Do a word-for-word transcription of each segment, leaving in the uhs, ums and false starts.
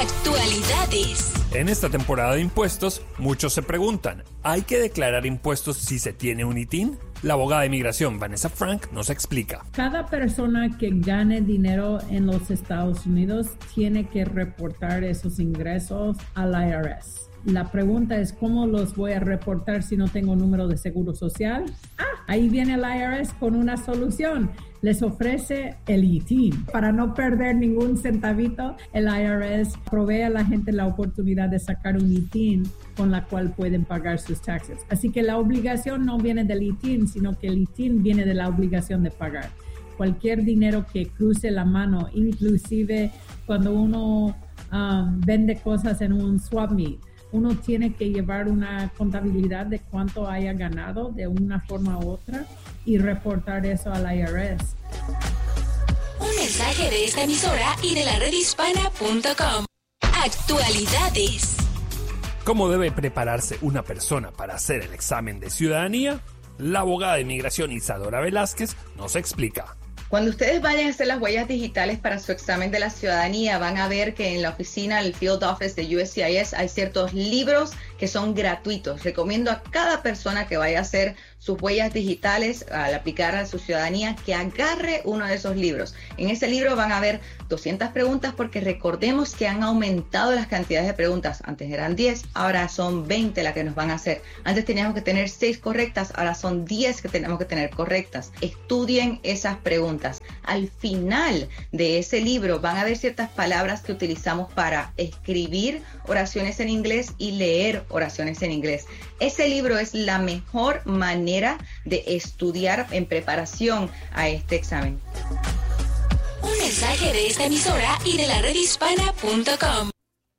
Actualidades. En esta temporada de impuestos, muchos se preguntan, ¿hay que declarar impuestos si se tiene un I T I N? La abogada de inmigración Vanessa Frank nos explica. Cada persona que gane dinero en los Estados Unidos tiene que reportar esos ingresos al I R S. La pregunta es, ¿cómo los voy a reportar si no tengo número de seguro social? Ah, ahí viene el I R S con una solución. Les ofrece el I T I N. Para no perder ningún centavito, el I R S provee a la gente la oportunidad de sacar un I T I N con la cual pueden pagar sus taxes. Así que la obligación no viene del I T I N, sino que el I T I N viene de la obligación de pagar. Cualquier dinero que cruce la mano, inclusive cuando uno um, vende cosas en un swap meet, uno tiene que llevar una contabilidad de cuánto haya ganado de una forma u otra y reportar eso al I R S. Un mensaje de esta emisora y de la red hispana punto com. Actualidades. ¿Cómo debe prepararse una persona para hacer el examen de ciudadanía? La abogada de inmigración Isadora Velázquez nos explica. Cuando ustedes vayan a hacer las huellas digitales para su examen de la ciudadanía, van a ver que en la oficina, el Field Office de U S C I S, hay ciertos libros que son gratuitos. Recomiendo a cada persona que vaya a hacer sus huellas digitales al aplicar a su ciudadanía que agarre uno de esos libros. En ese libro van a ver doscientas preguntas porque recordemos que han aumentado las cantidades de preguntas. Antes eran diez, ahora son veinte las que nos van a hacer. Antes teníamos que tener seis correctas, ahora son diez que tenemos que tener correctas. Estudien esas preguntas. Al final de ese libro van a ver ciertas palabras que utilizamos para escribir oraciones en inglés y leer oraciones en inglés. Ese libro es la mejor manera de estudiar en preparación a este examen. Un mensaje de esta emisora y de la red hispana punto com.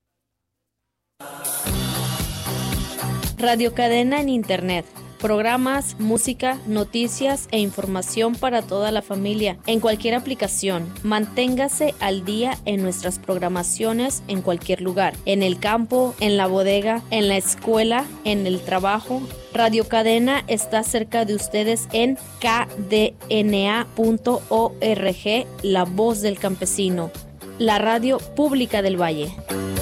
Radio Cadena en Internet. Programas, música, noticias e información para toda la familia en cualquier aplicación. Manténgase al día en nuestras programaciones en cualquier lugar, en el campo, en la bodega, en la escuela, en el trabajo. Radio Cadena está cerca de ustedes en K D N A punto org, La Voz del Campesino, la radio pública del Valle.